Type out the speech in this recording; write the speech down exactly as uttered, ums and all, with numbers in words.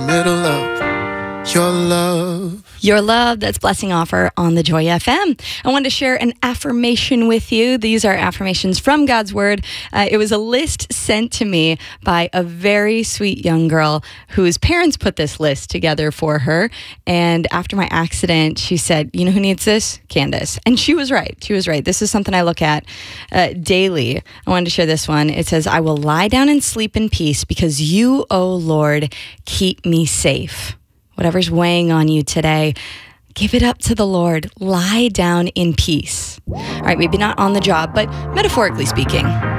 middle of your love. Your love, that's Blessing Offer on the Joy F M. I wanted to share an affirmation with you. These are affirmations from God's Word. Uh, it was a list sent to me by a very sweet young girl whose parents put this list together for her. And after my accident, she said, you know who needs this? Candace. And she was right. She was right. This is something I look at uh, daily. I wanted to share this one. It says, I will lie down and sleep in peace because you, O Lord, keep me safe. Whatever's weighing on you today, give it up to the Lord. Lie down in peace. All right, maybe not on the job, but metaphorically speaking.